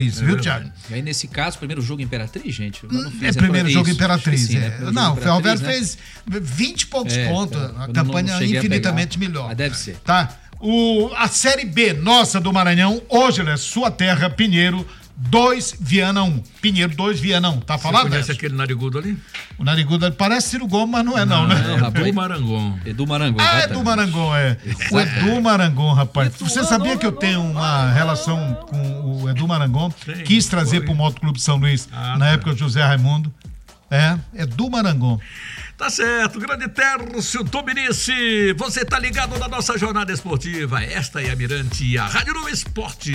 Isso, viu, Thiago? E aí, nesse caso, primeiro jogo Imperatriz, gente? Eu não fiz primeiro jogo Imperatriz. Sim, né? Não, o Ferroviário, né? fez 20 e poucos pontos. Então, a campanha infinitamente melhor. Mas deve ser. Tá? A Série B nossa do Maranhão, hoje, né? Sua terra, Pinheiro 2, Viana 1. Pinheiro 2, Viana 1. Tá falado? Você conhece aquele narigudo ali? O narigudo parece Ciro Gomes, mas não é não, né? É Edu Marangon. Edu Marangon. Ah, Edu Marangon, é. O Edu Marangon, rapaz. Você sabia que eu tenho uma relação com o Edu Marangon? Sim, Quis trazer pro Motoclube São Luís, na época do José Raimundo. Edu Marangon. Tá certo, grande Tércio Dominici, você tá ligado na nossa jornada esportiva. Esta é a Mirante, a Rádio no Esporte.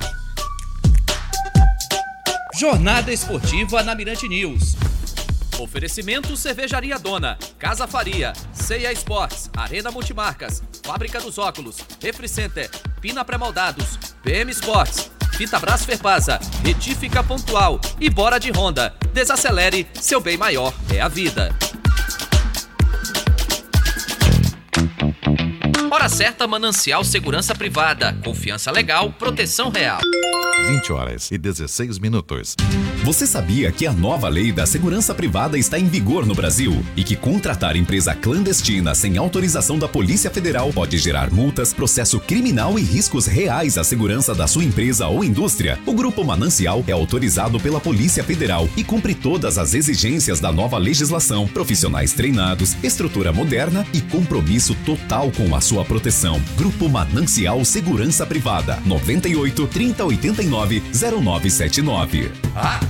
Jornada Esportiva na Mirante News. Oferecimento Cervejaria Dona, Casa Faria, C&A Sports, Arena Multimarcas, Fábrica dos Óculos, Refri Center, Pina Pré-Moldados, PM Sports, Fitabras Ferpasa, Retífica Pontual e Bora de Honda. Desacelere, seu bem maior é a vida. Hora certa, Manancial Segurança Privada. Confiança legal, proteção real. 20h16. Você sabia que a nova lei da segurança privada está em vigor no Brasil e que contratar empresa clandestina sem autorização da Polícia Federal pode gerar multas, processo criminal e riscos reais à segurança da sua empresa ou indústria? O Grupo Manancial é autorizado pela Polícia Federal e cumpre todas as exigências da nova legislação, profissionais treinados, estrutura moderna e compromisso total com a sua proteção. Grupo Manancial Segurança Privada, 98 3089 0979.